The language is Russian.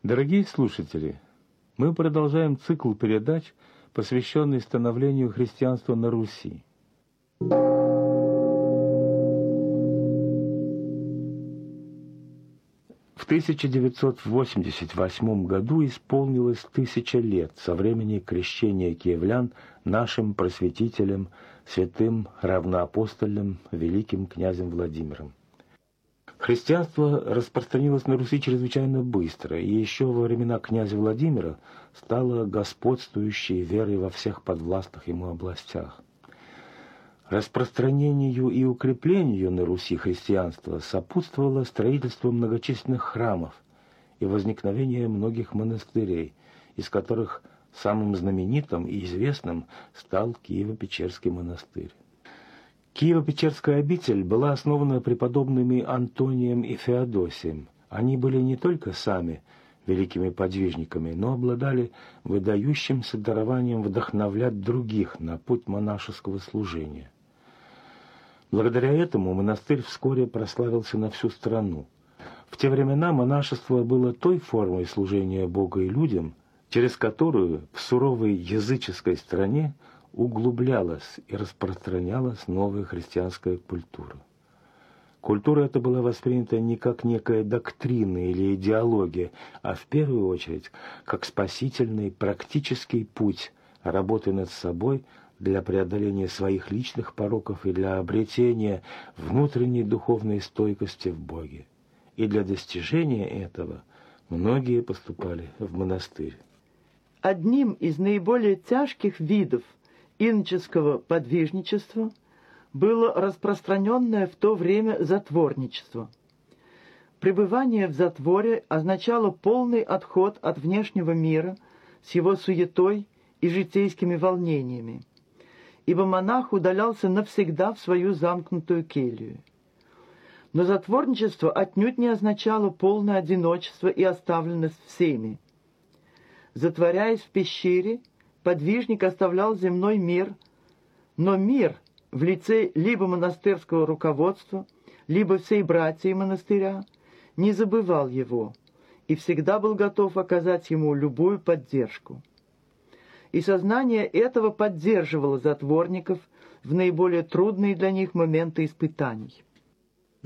Дорогие слушатели, мы продолжаем цикл передач, посвященный становлению христианства на Руси. В 1988 году исполнилось 1000 лет со времени крещения киевлян нашим просветителем, святым равноапостольным великим князем Владимиром. Христианство распространилось на Руси чрезвычайно быстро, и еще во времена князя Владимира стало господствующей верой во всех подвластных ему областях. Распространению и укреплению на Руси христианства сопутствовало строительство многочисленных храмов и возникновение многих монастырей, из которых самым знаменитым и известным стал Киево-Печерский монастырь. Киево-Печерская обитель была основана преподобными Антонием и Феодосием. Они были не только сами великими подвижниками, но обладали выдающимся дарованием вдохновлять других на путь монашеского служения. Благодаря этому монастырь вскоре прославился на всю страну. В те времена монашество было той формой служения Богу и людям, через которую в суровой языческой стране углублялась и распространялась новая христианская культура. Культура эта была воспринята не как некая доктрина или идеология, а в первую очередь как спасительный практический путь работы над собой для преодоления своих личных пороков и для обретения внутренней духовной стойкости в Боге. И для достижения этого многие поступали в монастырь. Одним из наиболее тяжких видов иноческого подвижничества было распространенное в то время затворничество. Пребывание в затворе означало полный отход от внешнего мира с его суетой и житейскими волнениями, ибо монах удалялся навсегда в свою замкнутую келью. Но затворничество отнюдь не означало полное одиночество и оставленность всеми. Затворяясь в пещере, подвижник оставлял земной мир, но мир в лице либо монастырского руководства, либо всей братьи монастыря не забывал его и всегда был готов оказать ему любую поддержку. И сознание этого поддерживало затворников в наиболее трудные для них моменты испытаний.